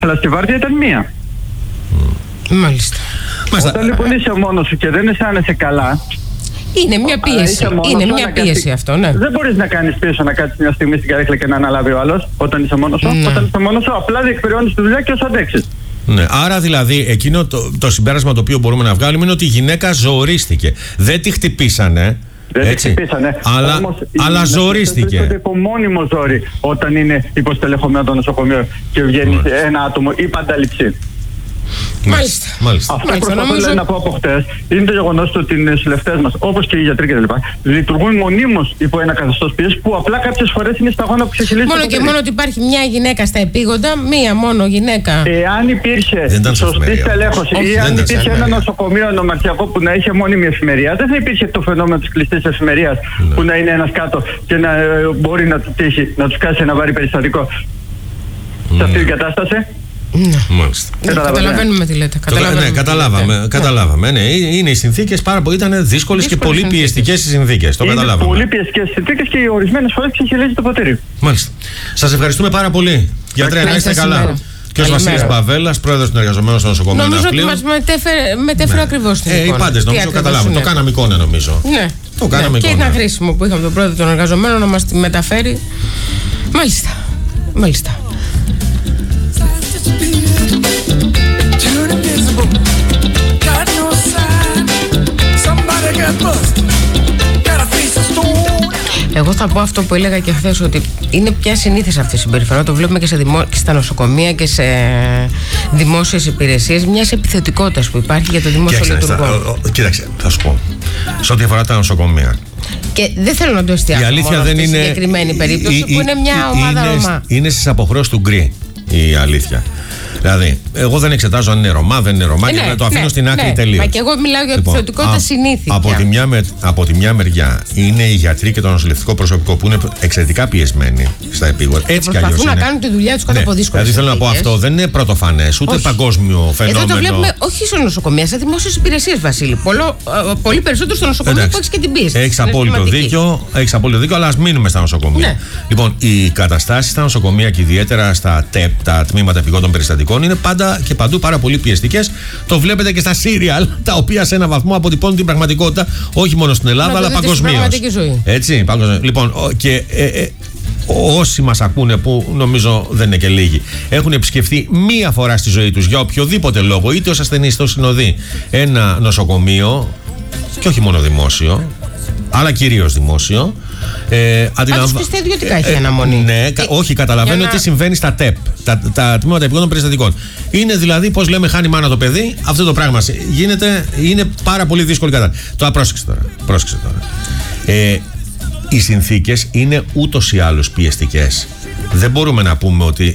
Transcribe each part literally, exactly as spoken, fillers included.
Αλλά στη βάρδια ήταν μία. Μάλιστα. Όταν λοιπόν είσαι μόνος σου και δεν αισθάνεσαι καλά. Είναι μια πίεση. Είναι μια πίεση κάτι... αυτό, ναι. Δεν μπορείς να κάνεις πίσω να κάτσεις μια στιγμή στην καρέκλα και να αναλάβει ο άλλος όταν είσαι μόνος σου. Ναι. Όταν είσαι μόνος σου, απλά διεκπεραιώνεις τη δουλειά και όσο αντέξεις. Ναι, άρα δηλαδή εκείνο το, το συμπέρασμα το οποίο μπορούμε να βγάλουμε είναι ότι η γυναίκα ζορίστηκε. Δεν τη χτυπήσανε. Δεν τη χτυπήσανε. Αλλά, όμως, αλλά ζορίστηκε. Είναι υπό μόνιμο ζόρι όταν είναι υποστελεχωμένο το νοσοκομείο και βγαίνει Μάλιστα. ένα άτομο ή πανταληψή. Μάλιστα. Μάλιστα. Αυτό που προσπαθώ νομίζω... να πω από χτες είναι το γεγονός ότι οι νοσηλευτές μας, όπως και οι γιατροί κτλ., λειτουργούν μονίμως υπό ένα καθεστώς πίεσης που απλά κάποιες φορές είναι σταγόνα που ξεχυλίζει. Μόνο και μόνο ότι υπάρχει μια γυναίκα στα επίγοντα, μία μόνο γυναίκα. Εάν υπήρχε σωστή στελέχωση ή αν υπήρχε ένα νοσοκομείο νομαρχιακό που να είχε μόνιμη εφημερία, δεν θα υπήρχε το φαινόμενο της κλειστής εφημερίας ναι. που να είναι ένας κάτω και να ε, μπορεί να του τύχει, να του κάσει ένα βάρη περιστατικό mm. σε αυτή την κατάσταση. Ναι. Μάλιστα. Ναι, καταλαβαίνουμε τι λέτε. Καταλαβαίνουμε ναι, καταλάβαμε. Ναι. καταλάβαμε ναι. Είναι οι συνθήκες πάρα πολύ. Ήταν δύσκολες και πολύ πιεστικές οι συνθήκες. Το είναι καταλάβαμε. Πολύ πιεστικές οι συνθήκες και ορισμένες φορές ξεχυλίζει το ποτήρι. Μάλιστα. Σας ευχαριστούμε πάρα πολύ. Γιατρέ, να είστε καλά. Και ο Βασίλης Παβέλλας, πρόεδρος των εργαζομένων στο νοσοκομείο Ναυπλίου. Νομίζω ότι μας μετέφερε, μετέφερε ναι. ακριβώς την ε, εικόνα. Οι πάντες νομίζω καταλάβαμε. Το κάναμε εικόνα νομίζω. Ναι. Το κάναμε ναι. εικόνα. Και ήταν χρήσιμο που είχαμε τον πρόεδρο των εργαζομένων να μας τη μεταφέρει. Μάλιστα. Μάλιστα. Εγώ θα πω αυτό που έλεγα και χθες, ότι είναι πια συνήθις αυτή η συμπεριφορά. Το βλέπουμε και, σε δημο... και στα νοσοκομεία και σε δημόσιες υπηρεσίες, μιας επιθετικότητας που υπάρχει για το δημόσιο λειτουργό. Κοίταξε, θα σου πω. Σε ό,τι αφορά τα νοσοκομεία. Και δεν θέλω να το εστιάσω μόνο δεν στη είναι... συγκεκριμένη περίπτωση η, η, που είναι μια ομάδα είναι, Ρωμά. Είναι στις αποχρώσεις του γκρι η αλήθεια. Δηλαδή, εγώ δεν εξετάζω αν είναι Ρωμά, δεν είναι Ρωμά ε, και ναι, το αφήνω ναι, στην άκρη ναι, τελείως. Μα και εγώ μιλάω για λοιπόν, επιθετικότητα συνήθεια. Από τη, μια, με, από τη μια μεριά είναι οι γιατροί και το νοσηλευτικό προσωπικό που είναι εξαιρετικά πιεσμένοι στα επίγοντα. Έτσι κι αλλιώς. Προσπαθούν να κάνουν τη δουλειά τους κάτω ναι, από δύσκολες δηλαδή θέλω να πω αυτό δεν είναι πρωτοφανές, ούτε όχι. Παγκόσμιο φαινόμενο. Εδώ το βλέπουμε όχι στο νοσοκομείο, σε δημόσιες υπηρεσίες, Βασίλη. Πολλο, πολύ περισσότερο στο νοσοκομείο που έχει και την πίεση. Έχεις απόλυτο δίκιο, έχεις απόλυτο δίκιο, αλλά ας μείνουμε στα νοσοκομεία. Ναι. Λοιπόν, οι καταστάσεις στα νοσοκομεία και ιδιαίτερα στα ΤΕΠ, τα τμήματα επιγόντων περιστατικών, είναι πάντα και παντού πάρα πολύ πιεστικές. Το βλέπετε και στα σύριαλ, τα οποία σε έναν βαθμό αποτυπώνουν την πραγματικότητα, όχι μόνο στην Ελλάδα, αλλά παγκοσμίως. Έτσι, παγκοσμίως. Λοιπόν, και ε, ε, όσοι μας ακούνε, που νομίζω δεν είναι και λίγοι, έχουν επισκεφθεί μία φορά στη ζωή τους για οποιοδήποτε λόγο, είτε ως ασθενής είτε ως συνοδή, ένα νοσοκομείο, και όχι μόνο δημόσιο, αλλά κυρίως δημόσιο. Ε, αντιλαμβα... Πάντως πιστεύει ότι έχει αναμονή. Ναι, ε, όχι, καταλαβαίνω να... τι συμβαίνει στα ΤΕΠ, τα, τα τμήματα επιγόντων περιστατικών. Είναι δηλαδή, πώς λέμε, χάνει μάνα το παιδί, αυτό το πράγμα γίνεται, είναι πάρα πολύ δύσκολη κατάσταση. Τώρα πρόσεξε τώρα. Πρόσεξε τώρα. Ε, οι συνθήκες είναι ούτως ή άλλως πιεστικές. Δεν μπορούμε να πούμε ότι.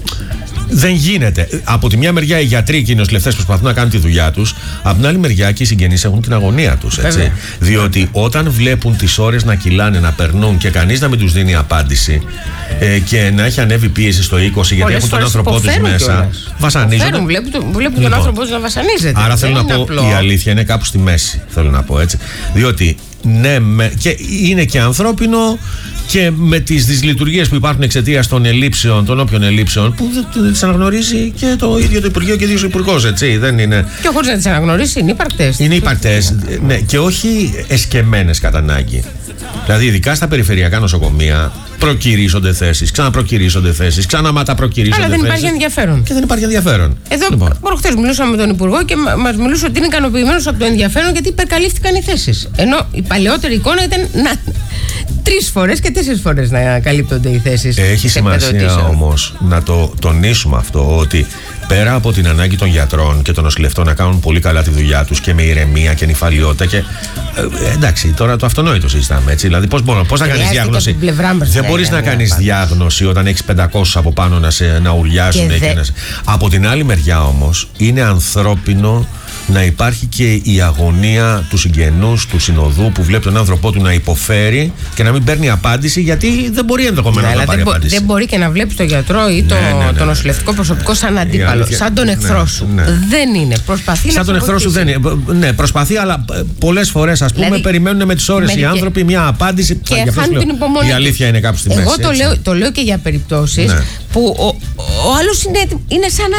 Δεν γίνεται. Από τη μια μεριά οι γιατροί και οι νοσηλευτές προσπαθούν να κάνουν τη δουλειά τους, από την άλλη μεριά και οι συγγενείς έχουν την αγωνία τους. Έτσι. Διότι όταν βλέπουν τις ώρες να κυλάνε, να περνούν και κανείς να μην τους δίνει απάντηση ε, και να έχει ανέβει πίεση στο είκοσι γιατί έχουν τον άνθρωπό τους μέσα, βασανίζονται. Βλέπουν, το, βλέπουν λοιπόν, τον άνθρωπό τους να βασανίζεται. Άρα θέλω να πω, απλό. Η αλήθεια είναι κάπου στη μέση. Θέλω να πω έτσι. Διότι ναι, με, και είναι και ανθρώπινο. Και με τις δυσλειτουργίες που υπάρχουν εξαιτίας των ελλείψεων, των όποιων ελλείψεων, που δεν τις αναγνωρίζει και το ίδιο το Υπουργείο και ο ίδιος ο Υπουργός, έτσι. Δεν είναι. Και χωρίς να τις αναγνωρίσει, είναι υπαρκτές. Είναι υπαρκτές, ναι, και όχι εσκεμμένες κατά ανάγκη. Δηλαδή, ειδικά στα περιφερειακά νοσοκομεία, προκυρήσονται θέσεις, ξαναπροκυρήσονται θέσεις, ξαναματαπροκυρήσονται θέσεις. Αλλά δεν υπάρχει ενδιαφέρον. Και δεν υπάρχει ενδιαφέρον. Εδώ, λοιπόν. προχθές μιλούσαμε με τον Υπουργό και μας μιλούσε ότι είναι ικανοποιημένος από το ενδιαφέρον γιατί υπερκαλύφθηκαν οι θέσεις. Ενώ η παλαιότερη εικόνα ήταν να. Τρεις φορές και τέσσερις φορές να καλύπτονται οι θέσεις. Έχει σημασία όμως να το τονίσουμε αυτό, ότι πέρα από την ανάγκη των γιατρών και των νοσηλευτών να κάνουν πολύ καλά τη δουλειά τους και με ηρεμία και νυφαλιότητα και. Ε, εντάξει, τώρα το αυτονόητο συζητάμε, έτσι. Δηλαδή, πώς μπορώ, πώς θα κάνεις διάγνωση. Δεν μπορείς να κάνεις διάγνωση όταν έχεις πεντακόσιους από πάνω να, σε, να ουριάζουν. Και και δε... να σε... Από την άλλη μεριά όμως, είναι ανθρώπινο να υπάρχει και η αγωνία του συγγενούς, του συνοδού που βλέπει τον άνθρωπό του να υποφέρει και να μην παίρνει απάντηση, γιατί δεν μπορεί ενδεχομένως ναι, να πάρει δεν απάντηση. Δεν μπορεί και να βλέπει τον γιατρό ή το, ναι, ναι, ναι, το νοσηλευτικό προσωπικό σαν αντίπαλο, αλήθεια, σαν τον εχθρό ναι, σου. Ναι. Δεν είναι. Προσπαθεί σαν να τον εχθρό σου δεν είναι. Ναι, προσπαθεί, αλλά πολλές φορές ας πούμε δηλαδή, περιμένουν με τις ώρες οι άνθρωποι μια απάντηση. Και χάνουν την υπομονή. Η αλήθεια είναι κάπου στη μέση. Εγώ το λέω, το λέω και για περιπτώσεις ναι. που ο, ο άλλος είναι, είναι σαν